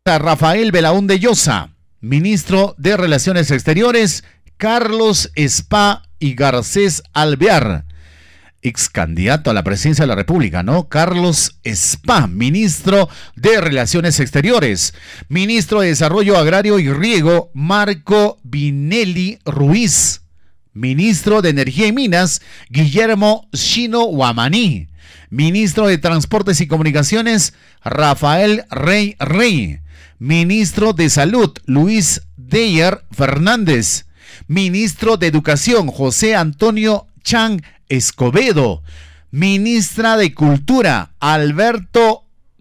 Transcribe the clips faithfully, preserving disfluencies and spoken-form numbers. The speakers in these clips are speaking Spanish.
Rafael Belaúnde Llosa, ministro de Relaciones Exteriores, Carlos Spa y Garcés Alvear, ex candidato a la presidencia de la República, ¿no? Carlos Spa, ministro de Relaciones Exteriores. Ministro de Desarrollo Agrario y Riego, Marco Vinelli Ruiz. Ministro de Energía y Minas, Guillermo Shino Guamaní. Ministro de Transportes y Comunicaciones, Rafael Rey Rey. Ministro de Salud, Luis Deyer Fernández. Ministro de Educación, José Antonio Chan Escobedo. Ministra de Cultura, Alberto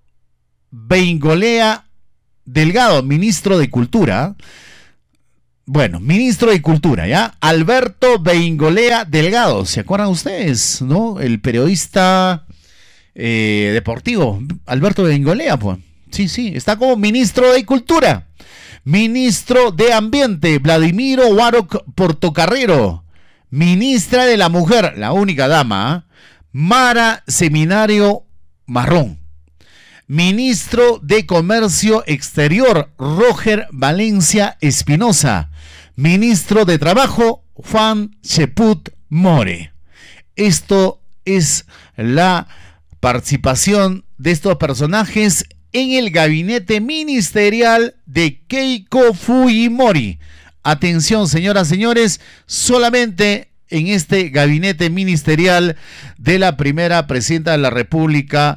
Beingolea Delgado. Ministro de Cultura. Bueno, ministro de Cultura, ¿ya? Alberto Beingolea Delgado. ¿Se acuerdan ustedes, no? El periodista eh, deportivo, Alberto Beingolea, pues. Sí, sí, está como ministro de Cultura. Ministro de Ambiente, Vladimiro Warok Portocarrero. Ministra de la Mujer, la única dama, Mara Seminario Marrón. Ministro de Comercio Exterior, Roger Valencia Espinosa. Ministro de Trabajo, Juan Cheput More. Esto es la participación de estos personajes en el gabinete ministerial de Keiko Fujimori. Atención, señoras y señores, solamente en este gabinete ministerial de la primera presidenta de la República,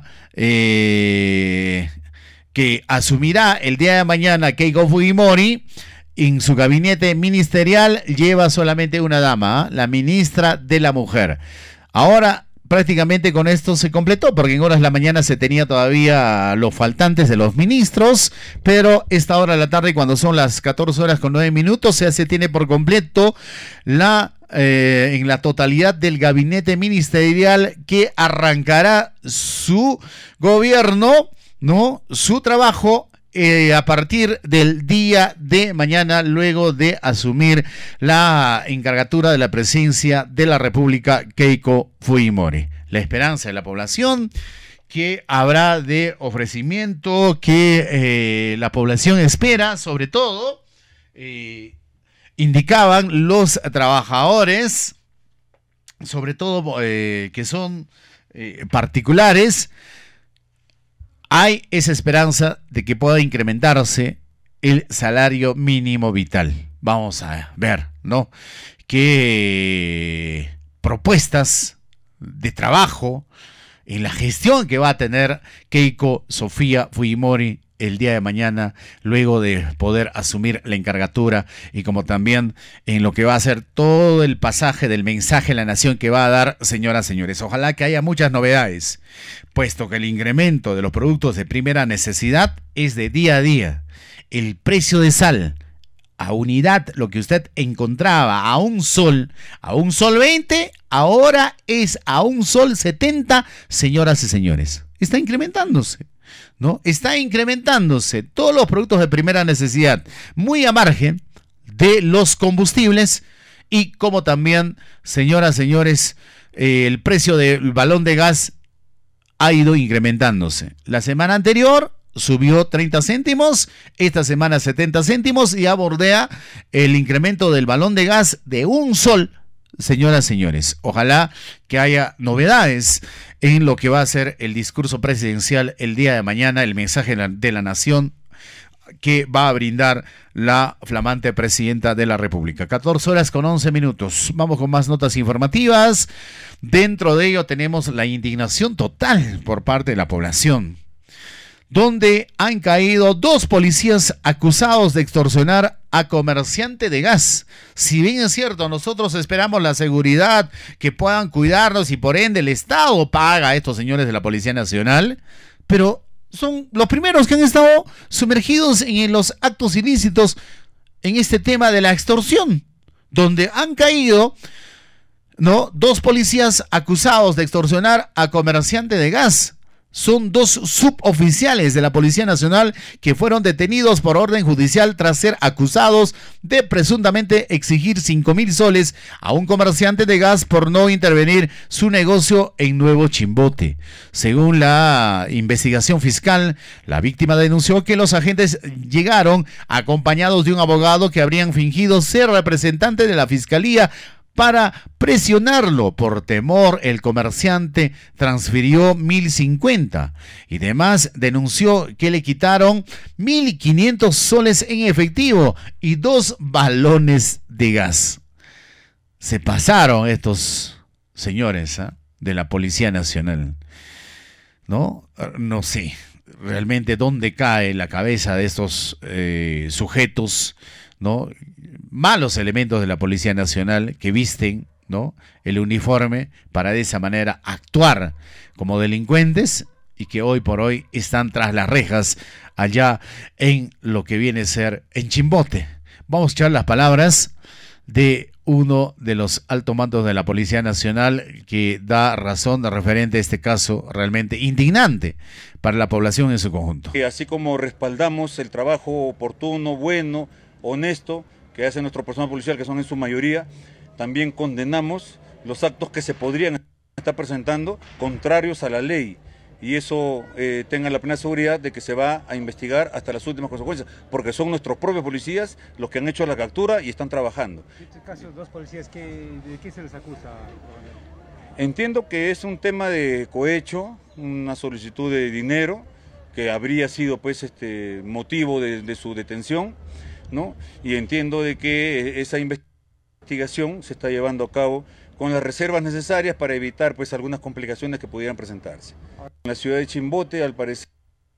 eh, que asumirá el día de mañana Keiko Fujimori, en su gabinete ministerial lleva solamente una dama, ¿eh? La ministra de la Mujer. Ahora, prácticamente con esto se completó, porque en horas de la mañana se tenía todavía los faltantes de los ministros, pero esta hora de la tarde, cuando son las catorce horas con nueve minutos, ya se tiene por completo la eh, en la totalidad del gabinete ministerial que arrancará su gobierno, ¿no? Su trabajo Eh, a partir del día de mañana, luego de asumir la encargatura de la presidencia de la República Keiko Fujimori. La esperanza de la población, que habrá de ofrecimiento, que eh, la población espera, sobre todo, eh, indicaban los trabajadores, sobre todo eh, que son eh, particulares. Hay esa esperanza de que pueda incrementarse el salario mínimo vital. Vamos a ver, ¿no? Qué propuestas de trabajo en la gestión que va a tener Keiko Sofía Fujimori el día de mañana, luego de poder asumir la encargatura, y como también en lo que va a ser todo el pasaje del mensaje a la nación que va a dar, señoras y señores. Ojalá que haya muchas novedades, puesto que el incremento de los productos de primera necesidad es de día a día. El precio de sal a unidad, lo que usted encontraba a un sol, a un sol veinte, ahora es a un sol setenta, señoras y señores. Está incrementándose, ¿no? Está incrementándose todos los productos de primera necesidad, muy a margen de los combustibles, y como también, señoras y señores, eh, el precio del balón de gas ha ido incrementándose. La semana anterior subió treinta céntimos, esta semana setenta céntimos, y abordea el incremento del balón de gas de un sol. Señoras y señores, ojalá que haya novedades en lo que va a ser el discurso presidencial el día de mañana, el mensaje de la nación que va a brindar la flamante presidenta de la República. catorce horas con once minutos. Vamos con más notas informativas. Dentro de ello tenemos la indignación total por parte de la población, donde han caído dos policías acusados de extorsionar a comerciante de gas. Si bien es cierto, nosotros esperamos la seguridad, que puedan cuidarnos, y por ende el Estado paga a estos señores de la Policía Nacional, pero son los primeros que han estado sumergidos en los actos ilícitos en este tema de la extorsión, donde han caído, ¿no?, dos policías acusados de extorsionar a comerciante de gas. son dos suboficiales de la Policía Nacional que fueron detenidos por orden judicial tras ser acusados de presuntamente exigir cinco mil soles a un comerciante de gas por no intervenir su negocio en Nuevo Chimbote. Según la investigación fiscal, la víctima denunció que los agentes llegaron acompañados de un abogado que habrían fingido ser representante de la fiscalía. Para presionarlo por temor, el comerciante transfirió mil cincuenta y demás denunció que le quitaron mil quinientos soles en efectivo y dos balones de gas. Se pasaron estos señores, ¿eh? de la Policía Nacional, ¿no? No sé realmente dónde cae la cabeza de estos eh, sujetos, ¿no? Malos elementos de la Policía Nacional que visten, ¿no? el uniforme para de esa manera actuar como delincuentes y que hoy por hoy están tras las rejas allá en lo que viene a ser en Chimbote. Vamos a echar las palabras de uno de los altos mandos de la Policía Nacional que da razón de referente a este caso realmente indignante para la población en su conjunto. Y así como respaldamos el trabajo oportuno, bueno, honesto que hace nuestro personal policial, que son en su mayoría, también condenamos los actos que se podrían estar presentando contrarios a la ley. Y eso eh, tengan la plena seguridad de que se va a investigar hasta las últimas consecuencias, porque son nuestros propios policías los que han hecho la captura y están trabajando. En este caso, dos policías, ¿qué, ¿de qué se les acusa? Entiendo que es un tema de cohecho, una solicitud de dinero, que habría sido pues este motivo de, de su detención, ¿no? Y entiendo de que esa investigación se está llevando a cabo con las reservas necesarias para evitar pues algunas complicaciones que pudieran presentarse. En la ciudad de Chimbote, al parecer,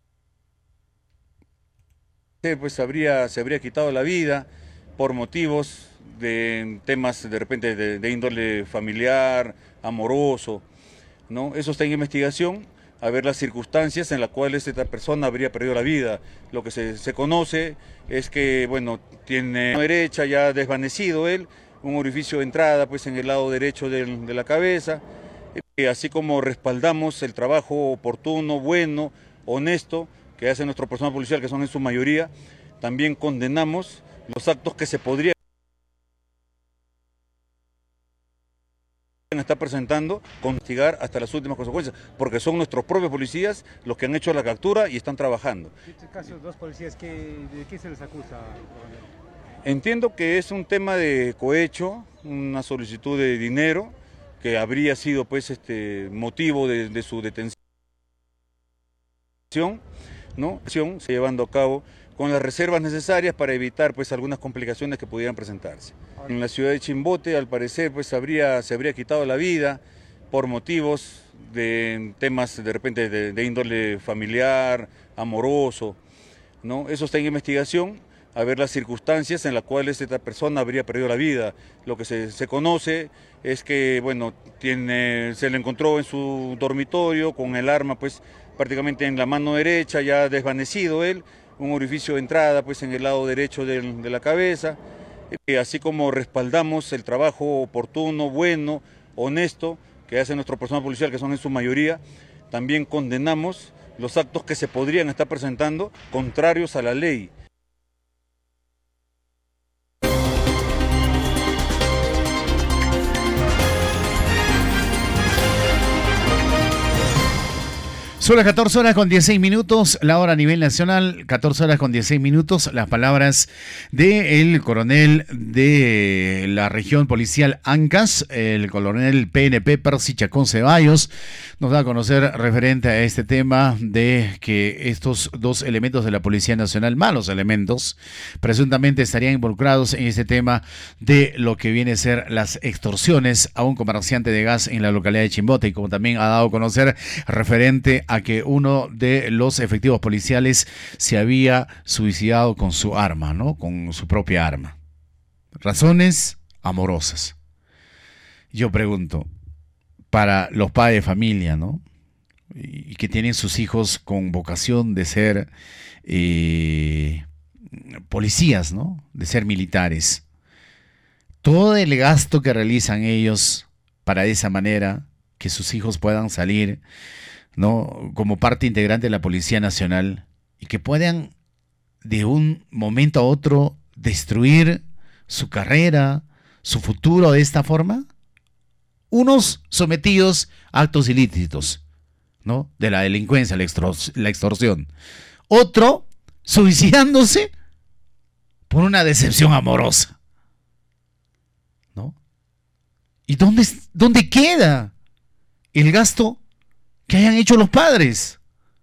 pues habría, se habría quitado la vida por motivos de temas de repente de, de índole familiar, amoroso, ¿no? Eso está en investigación, a ver las circunstancias en las cuales esta persona habría perdido la vida. Lo que se, se conoce es que, bueno, tiene una derecha ya desvanecido él, un orificio de entrada pues en el lado derecho de, de la cabeza. Eh, así como respaldamos el trabajo oportuno, bueno, honesto que hace nuestro personal policial, que son en su mayoría, también condenamos los actos que se podrían está presentando, contigar hasta las últimas consecuencias, porque son nuestros propios policías los que han hecho la captura y están trabajando. En este caso, dos policías, ¿qué, ¿de qué se les acusa? Entiendo que es un tema de cohecho, una solicitud de dinero, que habría sido pues este motivo de, de su detención, ¿no? Se llevando a cabo con las reservas necesarias para evitar pues algunas complicaciones que pudieran presentarse. En la ciudad de Chimbote, al parecer, pues habría, se habría quitado la vida por motivos de temas de repente de, de índole familiar, amoroso, ¿no? Eso está en investigación, a ver las circunstancias en las cuales esta persona habría perdido la vida. Lo que se, se conoce es que, bueno, tiene, se le encontró en su dormitorio con el arma pues prácticamente en la mano derecha, ya desvanecido él, un orificio de entrada pues en el lado derecho de, de la cabeza. Eh, así como respaldamos el trabajo oportuno, bueno, honesto que hace nuestro personal policial, que son en su mayoría, también condenamos los actos que se podrían estar presentando contrarios a la ley. Son las catorce horas con dieciséis minutos, la hora a nivel nacional, catorce horas con dieciséis minutos, las palabras del coronel de la región policial Ancash, el coronel P N P Percy Chacón Ceballos, nos da a conocer referente a este tema de que estos dos elementos de la Policía Nacional, malos elementos, presuntamente estarían involucrados en este tema de lo que viene a ser las extorsiones a un comerciante de gas en la localidad de Chimbote, y como también ha dado a conocer referente a que uno de los efectivos policiales se había suicidado con su arma, ¿no? Con su propia arma. Razones amorosas. Yo pregunto, para los padres de familia, ¿no? Y que tienen sus hijos con vocación de ser eh, policías, ¿no? De ser militares. Todo el gasto que realizan ellos para de esa manera que sus hijos puedan salir, ¿no?, como parte integrante de la Policía Nacional y que puedan de un momento a otro destruir su carrera, su futuro de esta forma? Unos sometidos a actos ilícitos, ¿no?, de la delincuencia, la, extors- la extorsión. Otro suicidándose por una decepción amorosa, ¿no? ¿Y dónde, dónde queda el gasto que hayan hecho los padres?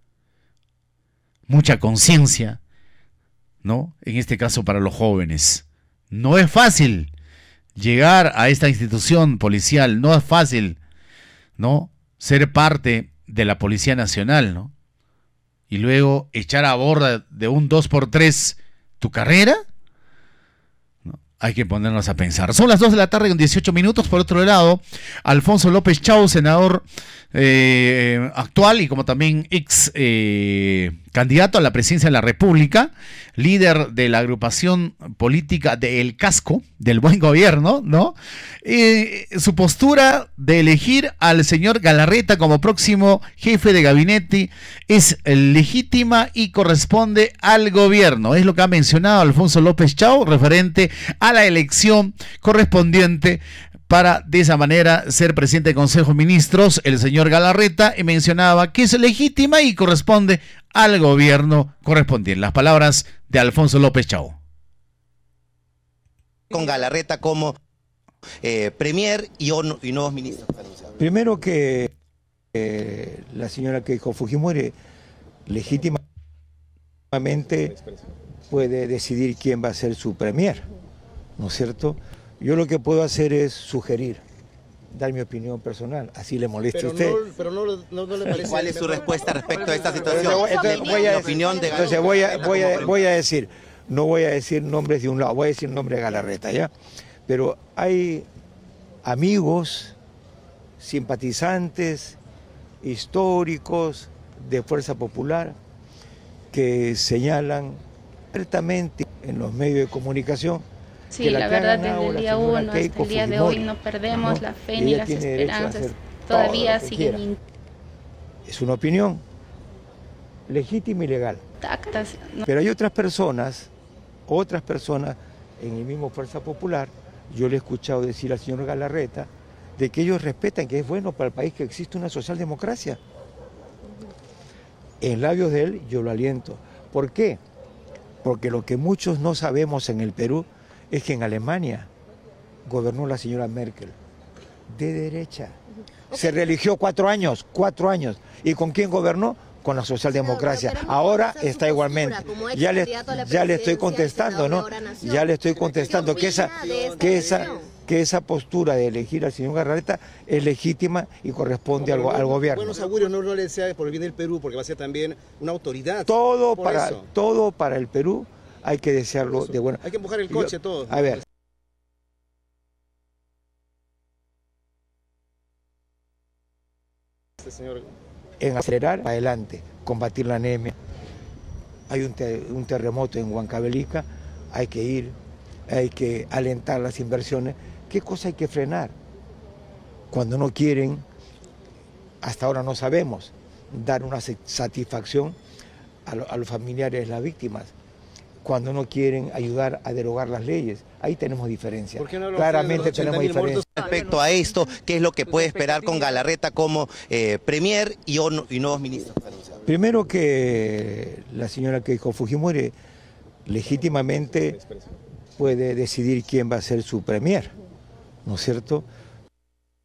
Mucha conciencia, ¿no?, en este caso para los jóvenes. No es fácil llegar a esta institución policial, no es fácil, ¿no?, ser parte de la Policía Nacional, ¿no?, y luego echar a borda de un dos por tres tu carrera. ¿No? Hay que ponernos a pensar. Son las dos de la tarde con dieciocho minutos. Por otro lado, Alfonso López Chau, senador eh, actual y como también ex eh, candidato a la presidencia de la República, líder de la agrupación política de El Casco, del Buen Gobierno, ¿no? Eh, su postura de elegir al señor Galarreta como próximo jefe de gabinete es legítima y corresponde al gobierno. Es lo que ha mencionado Alfonso López Chau referente a la elección correspondiente para de esa manera ser presidente del Consejo de Ministros, el señor Galarreta, y mencionaba que es legítima y corresponde al gobierno correspondiente. Las palabras de Alfonso López Chau. Con Galarreta como eh, premier y, on, y nuevos ministros. Primero que eh, la señora Keiko Fujimori legítimamente puede decidir quién va a ser su premier, ¿no es cierto? Yo lo que puedo hacer es sugerir, dar mi opinión personal, así le molesta pero a usted. No, pero no, no, no le parece. ¿Cuál es su respuesta respecto a esta situación? Entonces, voy a, la opinión de entonces voy, a, voy, a, voy a decir, no voy a decir nombres de un lado, voy a decir nombre de Galarreta, ¿ya? Pero hay amigos, simpatizantes, históricos de Fuerza Popular que señalan abiertamente en los medios de comunicación. Sí, la, la verdad, desde el día uno hasta el día de hoy no perdemos ¿no? la fe ni las esperanzas. Todavía siguen. Es una opinión legítima y legal. Tactas, ¿no? Pero hay otras personas, otras personas en el mismo Fuerza Popular, yo le he escuchado decir al señor Galarreta, de que ellos respetan que es bueno para el país que existe una socialdemocracia. En labios de él yo lo aliento. ¿Por qué? Porque lo que muchos no sabemos en el Perú es que en Alemania gobernó la señora Merkel, de derecha. Se reeligió cuatro años, cuatro años. ¿Y con quién gobernó? Con la socialdemocracia. Ahora está igualmente. Ya le, ya le estoy contestando, ¿no? Ya le estoy contestando que esa, que esa, que esa postura de elegir al señor Galarreta es legítima y corresponde al, al gobierno. Buenos augurios no, no le desea por el bien del Perú, porque va a ser también una autoridad. Todo para, todo para el Perú. Hay que desearlo de bueno. Hay que empujar el coche, yo, todo. A ver. Este señor... En acelerar adelante, combatir la anemia. Hay un, te, un terremoto en Huancavelica, hay que ir, hay que alentar las inversiones. ¿Qué cosa hay que frenar? Cuando no quieren, hasta ahora no sabemos, dar una satisfacción a, lo, a los familiares de las víctimas. Cuando no quieren ayudar a derogar las leyes. Ahí tenemos diferencias. No Claramente tenemos diferencias. Respecto a esto, ¿qué es lo que puede esperar con Galarreta como eh, premier y, on, y nuevos ministros? Primero que la señora Keiko Fujimori legítimamente puede decidir quién va a ser su premier, ¿no es cierto?